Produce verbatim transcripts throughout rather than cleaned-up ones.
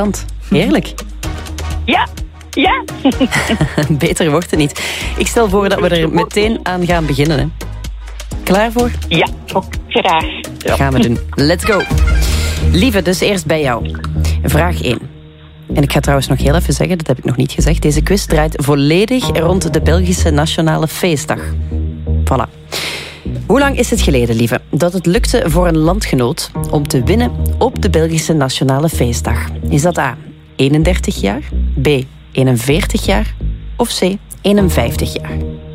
stand. Heerlijk. Ja, ja. Beter wordt het niet. Ik stel voor dat we er meteen aan gaan beginnen. Hè. Klaar voor? Ja, ook graag. Ja. Gaan we doen. Let's go. Lieve, dus eerst bij jou. Vraag één. En ik ga trouwens nog heel even zeggen, dat heb ik nog niet gezegd. Deze quiz draait volledig rond de Belgische Nationale Feestdag. Voilà. Hoe lang is het geleden, lieve, dat het lukte voor een landgenoot om te winnen op de Belgische Nationale Feestdag? Is dat A, eenendertig jaar, B, eenenveertig jaar of C, eenenvijftig jaar?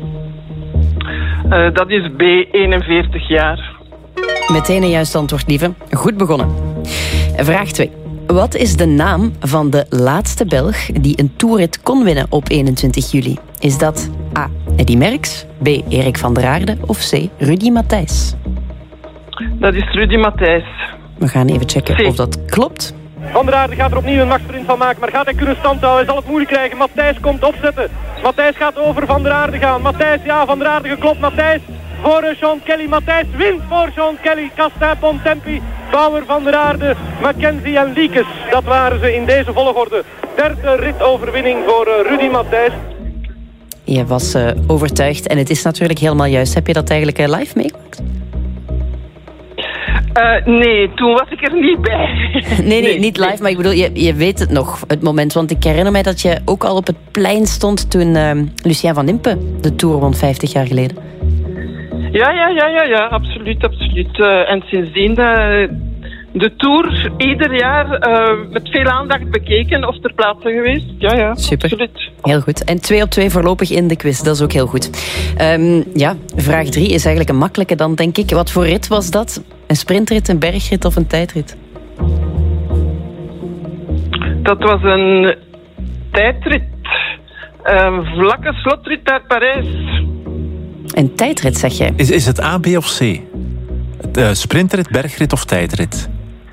Uh, dat is B, eenenveertig jaar. Meteen een juist antwoord, lieve. Goed begonnen. Vraag twee. Wat is de naam van de laatste Belg die een toerrit kon winnen op eenentwintig juli? Is dat A, Eddy Merckx, B, Erik van der Aarde of C, Rudy Matthijs? Dat is Rudy Matthijs. We gaan even checken C. of dat klopt. Van der Aarde gaat er opnieuw een machtsprint van maken, maar gaat hij kunnen standhouden? Hij zal het moeilijk krijgen. Matthijs komt opzetten. Matthijs gaat over Van der Aarde gaan. Matthijs, ja, Van der Aarde geklopt. Matthijs voor uh, Sean Kelly. Matthijs wint voor Sean Kelly. Castin, Bontempi, Bauer, Van der Aarde, Mackenzie en Liekes. Dat waren ze in deze volgorde. Derde ritoverwinning voor uh, Rudy Matthijs. Je was uh, overtuigd en het is natuurlijk helemaal juist. Heb je dat eigenlijk uh, live meegemaakt? Uh, nee, toen was ik er niet bij. Nee, nee, nee niet live, maar ik bedoel, je, je weet het nog, het moment. Want ik herinner mij dat je ook al op het plein stond toen uh, Lucien van Impe de Tour won vijftig jaar geleden. Ja, ja, ja, ja, ja, absoluut, absoluut. Uh, en sindsdien uh, de Tour ieder jaar uh, met veel aandacht bekeken of ter plaatse geweest. Ja, ja, super. Absoluut. Heel goed. En twee op twee voorlopig in de quiz, dat is ook heel goed. Um, ja, vraag drie is eigenlijk een makkelijke dan, denk ik. Wat voor rit was dat? Een sprintrit, een bergrit of een tijdrit? Dat was een tijdrit. Een vlakke slotrit naar Parijs. Een tijdrit, zeg jij? Is, is het A, B of C? Uh, sprintrit, bergrit of tijdrit?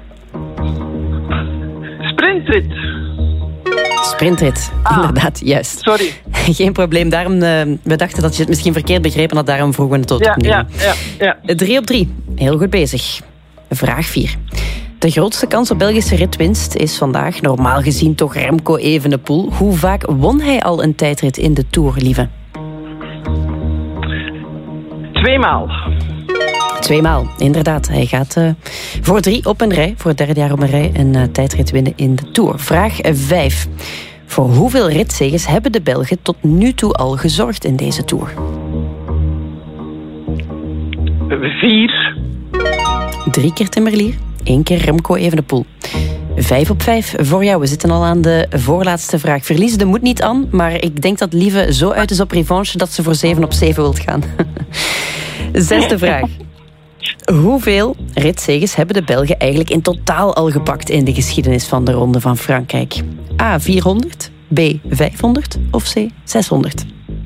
Sprintrit. Sprintrit, ah, inderdaad, juist. Sorry. Geen probleem, daarom, uh, we dachten dat je het misschien verkeerd begrepen had, daarom vroegen we het tot ja, opnieuw. Ja, ja, ja. Drie op drie, heel goed bezig. Vraag vier. De grootste kans op Belgische ritwinst is vandaag normaal gezien toch Remco Evenepoel. Hoe vaak won hij al een tijdrit in de Tour, lieve? Tweemaal. Tweemaal, inderdaad. Hij gaat uh, voor drie op een rij, voor het derde jaar op een rij, een uh, tijdrit winnen in de Tour. Vraag vijf. Voor hoeveel ritzeges hebben de Belgen tot nu toe al gezorgd in deze Tour? Vier. Drie keer Tim Merlier, één keer Remco Evenepoel. Vijf op vijf voor jou. We zitten al aan de voorlaatste vraag. Verliezen de moed niet aan, maar ik denk dat Lieve zo uit is op revanche dat ze voor zeven op zeven wilt gaan. Zesde vraag. Hoeveel ritzeges hebben de Belgen eigenlijk in totaal al gepakt in de geschiedenis van de Ronde van Frankrijk? A, vierhonderd, B, vijfhonderd of C, zeshonderd?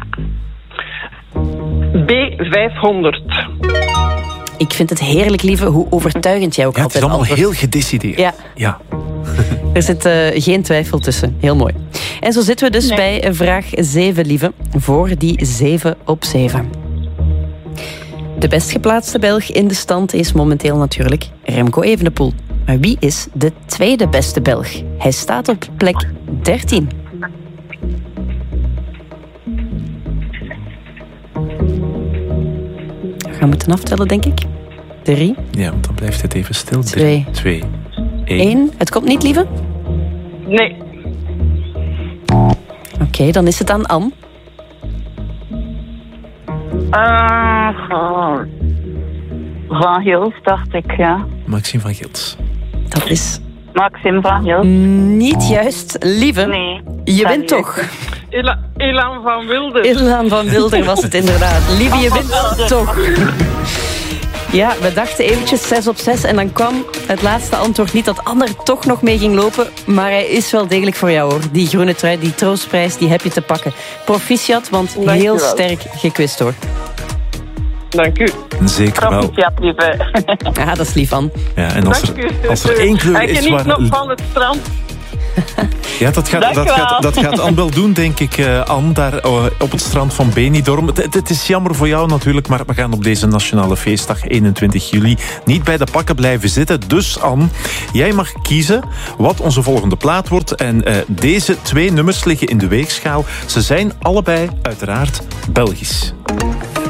B, vijfhonderd. Ik vind het heerlijk, lieve, hoe overtuigend jij ook ja, altijd het is allemaal antwoordt. heel gedecideerd. Ja. ja. Er zit uh, geen twijfel tussen. Heel mooi. En zo zitten we dus nee. bij vraag zeven, lieve. Voor die zeven op zeven. De best geplaatste Belg in de stand is momenteel natuurlijk Remco Evenepoel. Maar wie is de tweede beste Belg? Hij staat op plek dertien. We gaan moeten aftellen, denk ik. Drie. Ja, want dan blijft het even stil. Twee. Drie, twee, één. Eén. Het komt niet, lieve? Nee. Oké, okay, dan is het aan Anne. Uh, van Gils, dacht ik, ja. Maxime van Gils. Dat is... Maxime van Gils. Niet juist, lieve. Nee. Je wint toch. Ela, Elan van Wilder. Elan van Wilder was het inderdaad. Lieve, je wint toch. Ja, we dachten eventjes zes op zes en dan kwam het laatste antwoord niet dat Anne er toch nog mee ging lopen. Maar hij is wel degelijk voor jou, hoor. Die groene trui, die troostprijs, die heb je te pakken. Proficiat, want Dank heel sterk gekwist, hoor. Dank u. Zeker wel. Proficiat, lieve. Ja, dat is lief, Anne. Ja, en als er, als er één kleur Hij is geniet waar... nog van het strand. Ja, dat gaat, Dank dat u wel. gaat, dat gaat Anne wel doen, denk ik, uh, Anne, daar uh, op het strand van Benidorm. Het, het is jammer voor jou natuurlijk, maar we gaan op deze nationale feestdag eenentwintig juli niet bij de pakken blijven zitten. Dus Anne, jij mag kiezen wat onze volgende plaat wordt. En uh, deze twee nummers liggen in de weegschaal. Ze zijn allebei uiteraard Belgisch.